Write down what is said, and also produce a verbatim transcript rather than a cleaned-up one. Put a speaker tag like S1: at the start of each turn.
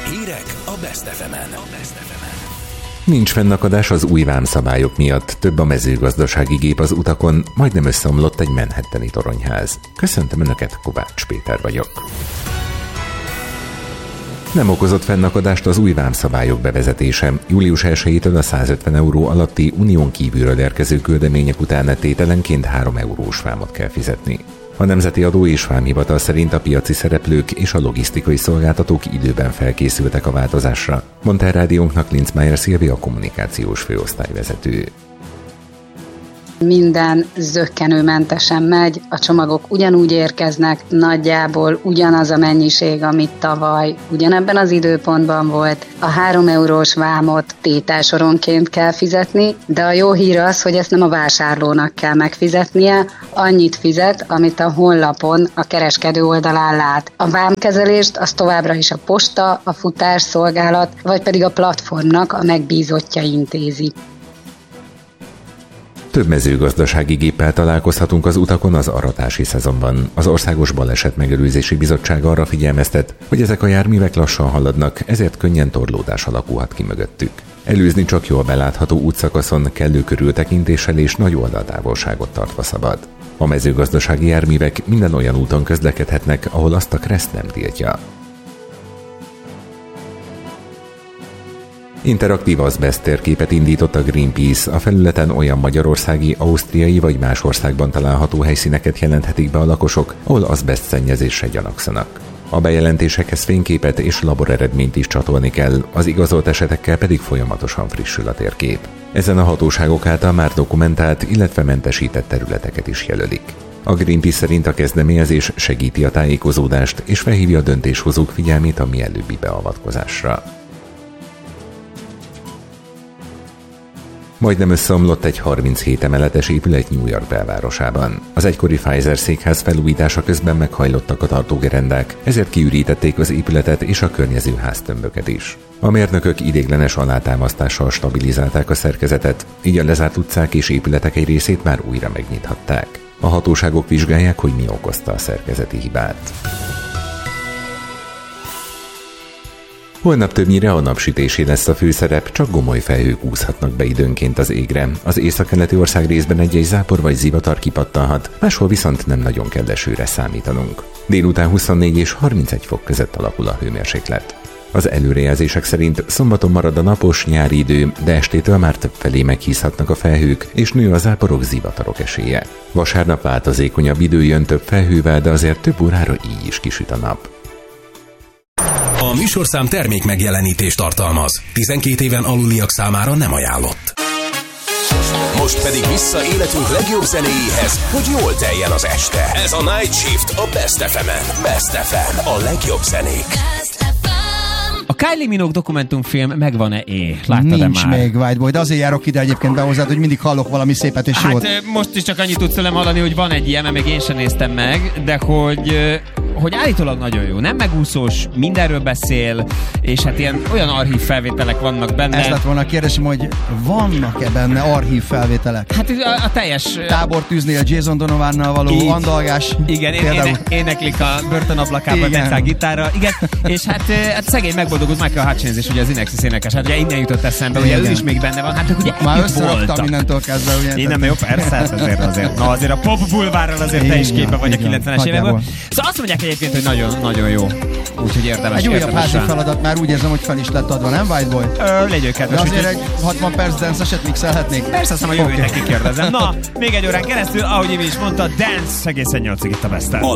S1: Hírek a Best ef emen.
S2: Nincs fennakadás az új vámszabályok miatt, több a mezőgazdasági gép az utakon, majdnem összeomlott egy manhattani toronyház. Köszöntöm Önöket, Kovács Péter vagyok. Nem okozott fennakadást az új vámszabályok bevezetése. július elsejétől a százötven euró alatti unión kívülről érkező küldemények után tételenként három eurós vámot kell fizetni. A Nemzeti Adó és Vámhivatal szerint a piaci szereplők és a logisztikai szolgáltatók időben felkészültek a változásra, mondta a rádiónknak Linzmeier Szilvia, a kommunikációs főosztályvezető.
S3: Minden zökkenőmentesen megy, a csomagok ugyanúgy érkeznek, nagyjából ugyanaz a mennyiség, amit tavaly ugyanebben az időpontban volt. A három eurós vámot tételsoronként kell fizetni, de a jó hír az, hogy ezt nem a vásárlónak kell megfizetnie, annyit fizet, amit a honlapon a kereskedő oldalán lát. A vámkezelést az továbbra is a posta, a futásszolgálat, vagy pedig a platformnak a megbízottja intézi.
S2: Több mezőgazdasági géppel találkozhatunk az utakon az aratási szezonban. Az Országos Balesetmegelőzési Bizottság arra figyelmeztet, hogy ezek a járművek lassan haladnak, ezért könnyen torlódás alakulhat ki mögöttük. Előzni csak jól belátható útszakaszon kellő körültekintéssel és nagy oldaltávolságot tartva szabad. A mezőgazdasági járművek minden olyan úton közlekedhetnek, ahol azt a kereszt nem tiltja. Interaktív azbeszt térképet indított a Greenpeace. A felületen olyan magyarországi, ausztriai vagy más országban található helyszíneket jelenthetik be a lakosok, ahol azbeszt szennyezésre gyanakszanak. A bejelentésekhez fényképet és laboreredményt is csatolni kell, az igazolt esetekkel pedig folyamatosan frissül a térkép. Ezen a hatóságok által már dokumentált, illetve mentesített területeket is jelölik. A Greenpeace szerint a kezdeményezés segíti a tájékozódást és felhívja a döntéshozók figyelmét a mielőbbi beavatkozásra. Majdnem összeomlott egy harminchét emeletes épület New York belvárosában. Az egykori Pfizer székház felújítása közben meghajlottak a tartógerendák, ezért kiürítették az épületet és a környező háztömböket is. A mérnökök ideiglenes alátámasztással stabilizálták a szerkezetet, így a lezárt utcák és épületek egy részét már újra megnyithatták. A hatóságok vizsgálják, hogy mi okozta a szerkezeti hibát. Holnap többnyire a napsütésé lesz a főszerep, csak gomoly felhők úszhatnak be időnként az égre. Az északkeleti ország részben egy-egy zápor vagy zivatar kipattanhat, máshol viszont nem nagyon kell esőre számítanunk. Délután huszonnégy és harmincegy fok között alakul a hőmérséklet. Az előrejelzések szerint szombaton marad a napos nyári idő, de estétől már többfelé meghízhatnak a felhők, és nő a záporok, zivatarok esélye. Vasárnap változékonyabb idő jön több felhővel, de azért több órára így is kisüt a nap.
S1: A műsorszám termék megjelenítést tartalmaz. tizenkét éven aluliak számára nem ajánlott. Most pedig vissza életünk legjobb zenéjéhez, hogy jól teljen az este. Ez a Night Shift a Best ef emen. Best ef em, a legjobb zenék.
S4: A Kylie Minogue dokumentumfilm megvan-e é? Láttad-e
S5: Nincs
S4: már?
S5: még, White Boy, de azért járok ide egyébként be hozzád, hogy mindig hallok valami szépet és jót.
S4: Hát most is csak annyit tudsz tőlem hallani, hogy van egy ilyen, mert még én sem néztem meg, de hogy, hogy állítólag nagyon jó. Nem megúszós, mindenről beszél, és hát ilyen olyan archív felvételek vannak benne.
S5: Ez lett volna a kérdésem, hogy vannak-e benne archív felvételek?
S4: Hát a, a teljes...
S5: Tábortűznél Jason Donovannal való
S4: így,
S5: andalgás.
S4: Igen, éne, éneklik a börtönablakában Texas gitárra. Igen, és hát, hát szegény megboldogult Michael Hutchins is, ugye az Inexis énekes. Hát ugye innen jutott eszembe, ugye ő is még benne van. Hát ugye
S5: már összeraktam mindentől kezdve. Ugye,
S4: innen, jó, persze, hát azért, azért. Na azért a pop bulvárral azért igen, te is képbe vagy a kilencvenes évekből. Szóval azt mondják egyébként, hogy nagyon, nagyon jó. Úgyhogy érdemes.
S5: Egy újabb házi feladat már úgy érzem, hogy fel is lett adva, nem White Boy?
S4: Ö, legyünk kedves.
S5: De azért egy hatvan perc dance-eset mixelhetnék.
S4: Persze, azt hiszem, a jövőnek kikérdezem. Na, még egy órán keresztül, ahogy Ivi is mondta, dance egészen nyolcig itt a Best-en.
S1: A